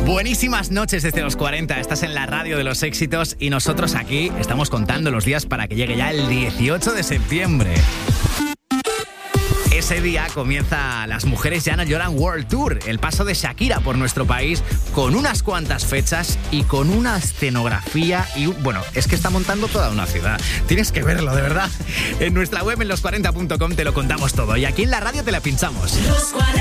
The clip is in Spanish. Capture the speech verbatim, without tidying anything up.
Buenísimas noches desde los cuarenta, estás en la radio de los éxitos y nosotros aquí estamos contando los días para que llegue ya el dieciocho de septiembre. Ese día comienza Las Mujeres Ya No Lloran World Tour, el paso de Shakira por nuestro país con unas cuantas fechas y con una escenografía y, bueno, es que está montando toda una ciudad. Tienes que verlo, de verdad. En nuestra web en los cuarenta punto com te lo contamos todo y aquí en la radio te la pinchamos.